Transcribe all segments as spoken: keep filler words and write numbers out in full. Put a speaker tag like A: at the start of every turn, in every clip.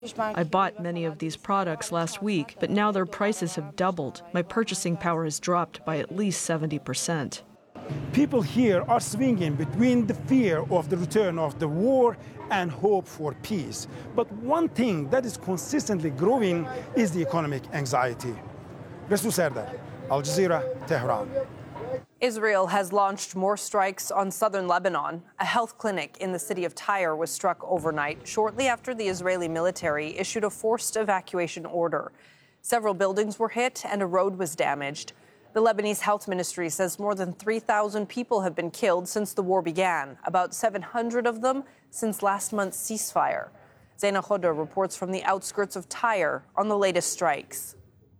A: I bought many of these products last week, but now their prices have doubled. My purchasing power has dropped by at least seventy percent.
B: People here are swinging between the fear of the return of the war and hope for peace. But one thing that is consistently growing is the economic anxiety. Resul Serdar, Al Jazeera, Tehran.
C: Israel has launched more strikes on southern Lebanon. A health clinic in the city of Tyre was struck overnight, shortly after the Israeli military issued a forced evacuation order. Several buildings were hit and a road was damaged. The Lebanese health ministry says more than three thousand people have been killed since the war began, about seven hundred of them since last month's ceasefire. Zaina Khodr reports from the outskirts of Tyre on the latest strikes.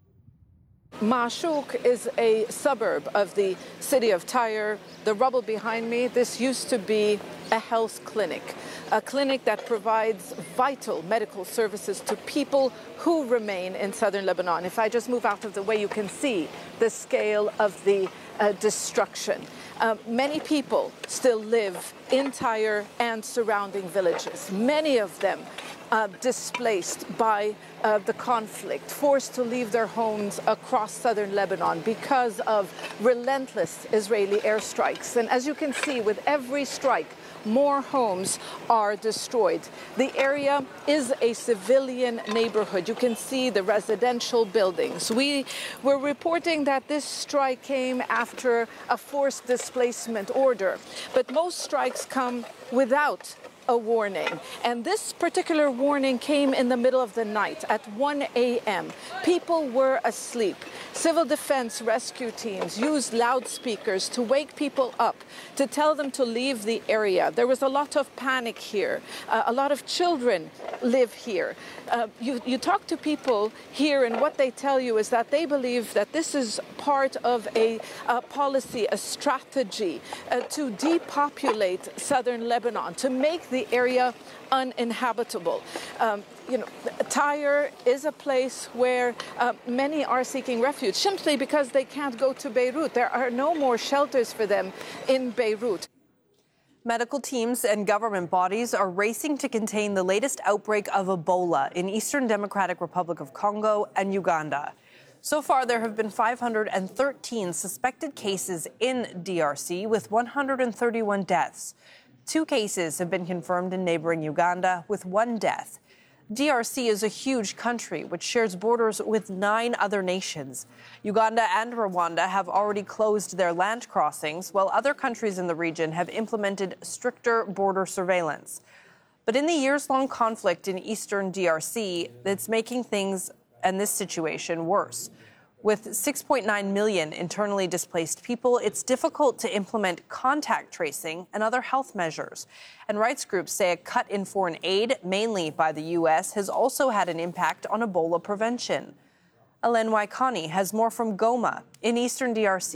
D: Ma'ashouk is a suburb of the city of Tyre. The rubble behind me, this used to be a health clinic, a clinic that provides vital medical services to people who remain in southern Lebanon. If I just move out of the way, you can see the scale of the uh, destruction. Uh, many people still live in Tyre and surrounding villages, many of them Uh, displaced by uh, the conflict, forced to leave their homes across southern Lebanon because of relentless Israeli airstrikes. And as you can see, with every strike, more homes are destroyed. The area is a civilian neighborhood. You can see the residential buildings. We were reporting that this strike came after a forced displacement order, but most strikes come without a warning. And this particular warning came in the middle of the night at one a m People were asleep. Civil defense rescue teams used loudspeakers to wake people up, to tell them to leave the area. There was a lot of panic here. Uh, a lot of children live here. Uh, you, you talk to people here, and what they tell you is that they believe that this is part of a, a policy, a strategy uh, to depopulate southern Lebanon, to make the area uninhabitable. Um, you know, Tyre is a place where uh, many are seeking refuge simply because they can't go to Beirut. There are no more shelters for them in Beirut.
C: Medical teams and government bodies are racing to contain the latest outbreak of Ebola in Eastern Democratic Republic of Congo and Uganda. So far, there have been five hundred thirteen suspected cases in D R C with one hundred thirty-one deaths. Two cases have been confirmed in neighboring Uganda, with one death. D R C is a huge country which shares borders with nine other nations. Uganda and Rwanda have already closed their land crossings, while other countries in the region have implemented stricter border surveillance. But in the years-long conflict in eastern D R C, it's making things and this situation worse. With six point nine million internally displaced people, it's difficult to implement contact tracing and other health measures. And rights groups say a cut in foreign aid, mainly by the U S, has also had an impact on Ebola prevention. Alen Waikani has more from Goma in eastern D R C.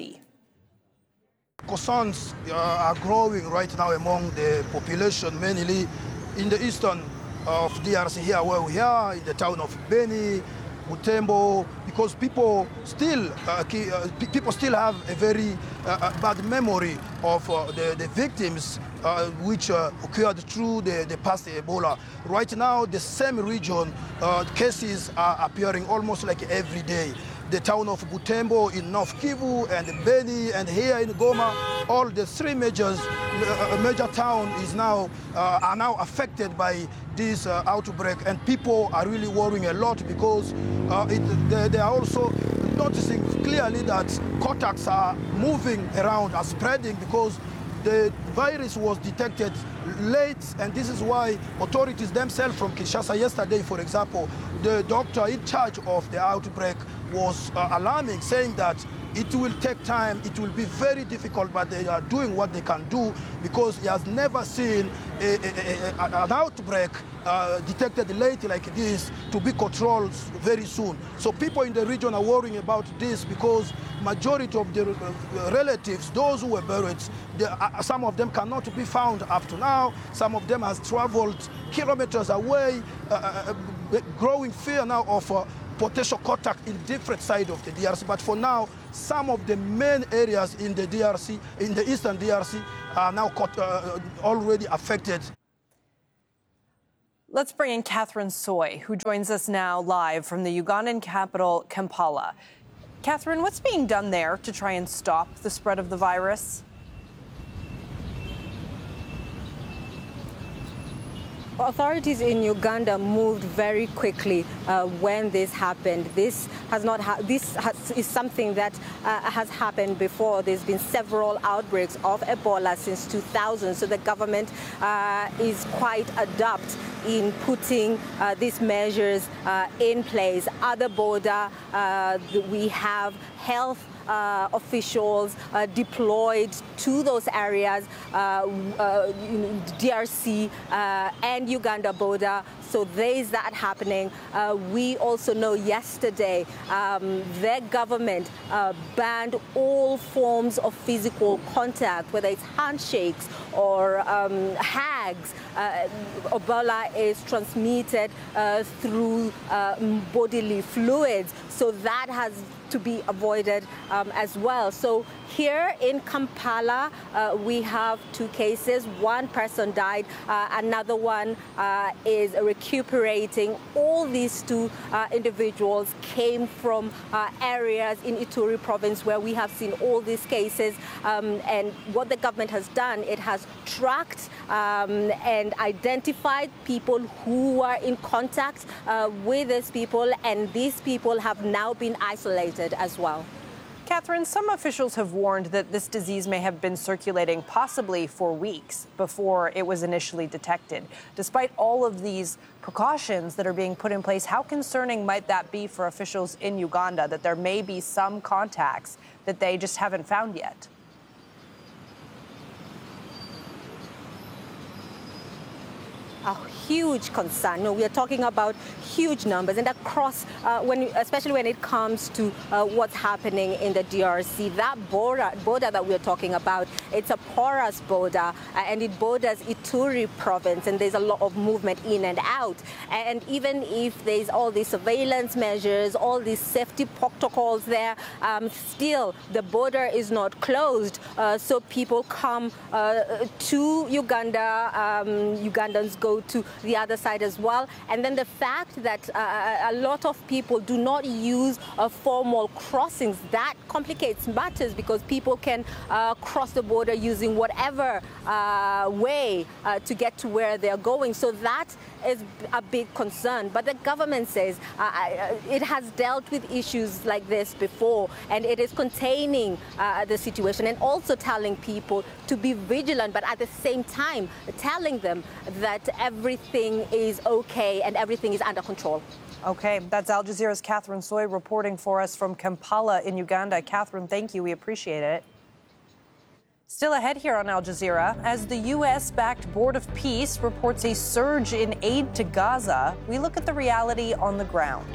E: Concerns uh, are growing right now among the population, mainly in the eastern of D R C here where we are, in the town of Beni, Butembo, because people still uh, people still have a very uh, bad memory of uh, the, the victims uh, which uh, occurred through the, the past Ebola. Right now, the same region uh, cases are appearing almost like every day. The town of Butembo in North Kivu and Beni and here in Goma, all the three majors, uh, major town is now uh, are now affected by this uh, outbreak, and people are really worrying a lot because uh, it, they, they are also noticing clearly that contacts are moving around, are spreading because the virus was detected late, and this is why authorities themselves from Kinshasa yesterday, for example, the doctor in charge of the outbreak was uh, alarming, saying that it will take time, it will be very difficult, but they are doing what they can do because he has never seen a, a, a, an outbreak uh, detected late like this to be controlled very soon. So people in the region are worrying about this because majority of the uh, relatives, those who were buried, the, uh, some of them cannot be found up to now. Some of them has traveled kilometers away, uh, uh, growing fear now of uh, potential contact in different sides of the D R C. But for now, some of the main areas in the D R C, in the eastern D R C, are now uh, already affected.
C: Let's bring in Catherine Soy, who joins us now live from the Ugandan capital, Kampala. Catherine, what's being done there to try and stop the spread of the virus?
F: Authorities in Uganda moved very quickly uh, when this happened. This has not ha this has, is something that uh, has happened before. There's been several outbreaks of Ebola since two thousand, so the government uh, is quite adept in putting uh, these measures uh, in place. At the border, uh, we have health Uh, officials uh, deployed to those areas, uh, uh, D R C uh, and Uganda border. So there is that happening. Uh, we also know yesterday um, their government uh, banned all forms of physical contact, whether it's handshakes or um, hugs. Uh, Ebola is transmitted uh, through uh, bodily fluids, so that has to be avoided um, as well. So here in Kampala, uh, we have two cases. One person died, uh, another one uh, is recuperating. All these two uh, individuals came from uh, areas in Ituri province where we have seen all these cases. Um, and what the government has done, it has tracked um, and identified people who are in contact uh, with these people, and these people have now been isolated as well.
C: Catherine, some officials have warned that this disease may have been circulating possibly for weeks before it was initially detected. Despite all of these precautions that are being put in place, how concerning might that be for officials in Uganda that there may be some contacts that they just haven't found yet?
F: A huge concern. No, we are talking about huge numbers, and across, uh, when, especially when it comes to uh, what's happening in the D R C. That border, border that we're talking about, it's a porous border, uh, and it borders Ituri province, and there's a lot of movement in and out. And even if there's all these surveillance measures, all these safety protocols there, um, still the border is not closed. Uh, so people come uh, to Uganda, um, Ugandans go to the other side as well. And then the fact that uh, a lot of people do not use uh, formal crossings, that complicates matters, because people can uh, cross the border using whatever uh, way uh, to get to where they're going. So that is a big concern. But the government says uh, it has dealt with issues like this before, and it is containing uh, the situation and also telling people to be vigilant, but at the same time telling them that everything is okay and everything is under control.
C: Okay, that's Al Jazeera's Catherine Soy reporting for us from Kampala in Uganda. Catherine, thank you. We appreciate it. Still ahead here on Al Jazeera, as the U S-backed Board of Peace reports a surge in aid to Gaza, we look at the reality on the ground.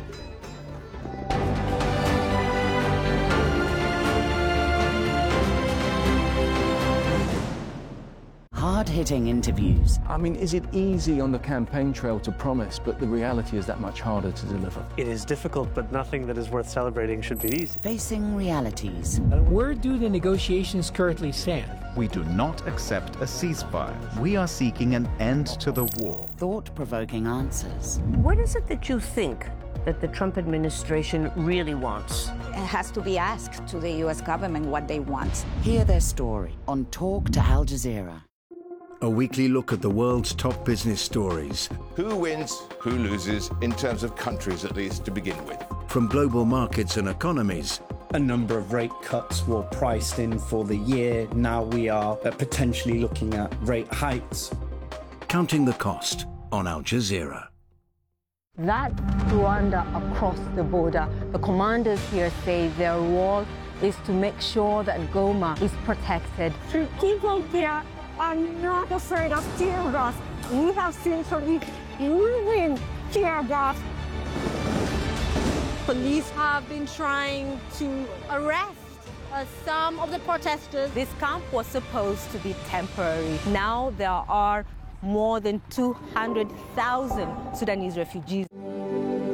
G: Hard-hitting interviews.
H: I mean, is it easy on the campaign trail to promise, but the reality is that much harder to deliver?
I: It is difficult, but nothing that is worth celebrating should be easy.
G: Facing realities.
J: Where do the negotiations currently stand?
K: We do not accept a ceasefire. We are seeking an end to the war.
G: Thought-provoking answers.
L: What is it that you think that the Trump administration really wants?
M: It has to be asked to the U S government what they want.
G: Hear their story on Talk to Al Jazeera.
N: A weekly look at the world's top business stories.
O: Who wins, who loses, in terms of countries at least to begin with.
N: From global markets and economies.
P: A number of rate cuts were priced in for the year. Now we are potentially looking at rate hikes.
N: Counting the cost on Al Jazeera.
F: That Rwanda across the border, the commanders here say their role is to make sure that Goma is protected.
Q: The people there are not afraid of tear gas. We have seen police using tear gas.
F: Police have been trying to arrest uh, some of the protesters. This camp was supposed to be temporary. Now there are more than two hundred thousand Sudanese refugees.